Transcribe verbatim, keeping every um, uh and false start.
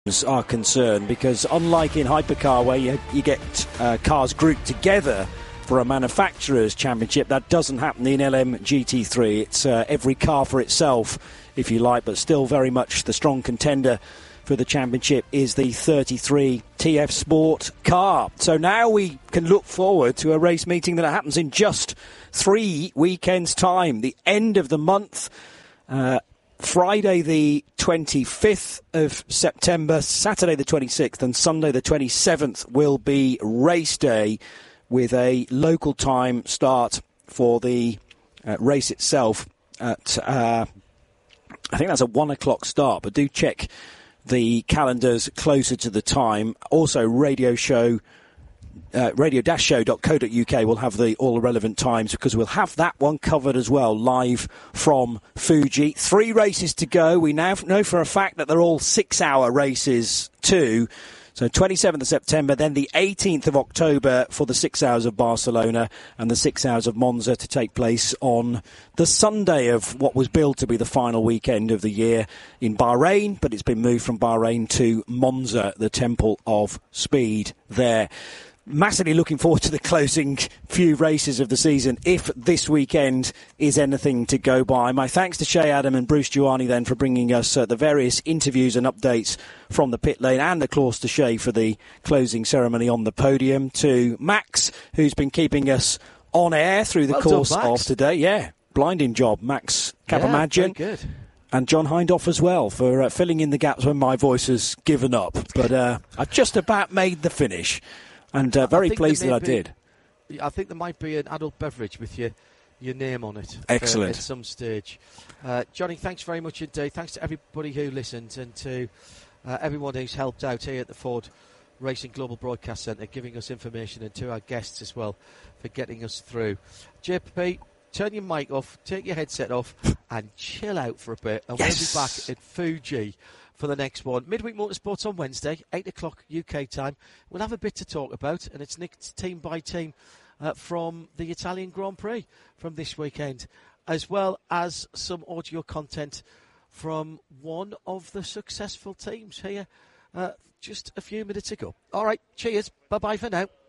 are concerned, because unlike in hypercar where you, you get uh, cars grouped together for a manufacturer's championship, that doesn't happen in L M G T three. It's uh, every car for itself, if you like, but still very much the strong contender for the championship is the thirty-three T F Sport car. So now we can look forward to a race meeting that happens in just three weekends' time. The end of the month, uh, Friday the twenty-fifth of September, Saturday the twenty-sixth and Sunday the twenty-seventh will be race day, with a local time start for the uh, race itself at, uh, I think that's a one o'clock start, but do check the calendars closer to the time. Also, radio show, uh, radio dash show dot co dot uk will have the all the relevant times, because we'll have that one covered as well, live from Fuji. Three races to go. We now know for a fact that they're all six-hour races too. So twenty-seventh of September, then the eighteenth of October for the six hours of Barcelona, and the six hours of Monza to take place on the Sunday of what was billed to be the final weekend of the year in Bahrain, but it's been moved from Bahrain to Monza, the Temple of Speed there. Massively looking forward to the closing few races of the season, if this weekend is anything to go by. My thanks to Shea Adam and Bruce Giuani then for bringing us uh, the various interviews and updates from the pit lane, and of course to Shea for the closing ceremony on the podium. To Max, who's been keeping us on air through the well course done, of today. Yeah, blinding job, Max Kapamagian. Yeah, very good. And John Hindhoff as well for uh, filling in the gaps when my voice has given up. But uh, I just about made the finish. And uh, very pleased that I be, did. I think there might be an adult beverage with your your name on it. Excellent. Uh, at some stage. Uh, Johnny, thanks very much indeed. Thanks to everybody who listened, and to uh, everyone who's helped out here at the Ford Racing Global Broadcast Centre, giving us information, and to our guests as well for getting us through. J P, turn your mic off, take your headset off, and chill out for a bit. And yes. we'll be back at Fuji for the next one. Midweek Motorsports on Wednesday, eight o'clock U K time. We'll have a bit to talk about, and it's nicked team by team uh, from the Italian Grand Prix from this weekend, as well as some audio content from one of the successful teams here uh, just a few minutes ago. All right, cheers. Bye-bye for now.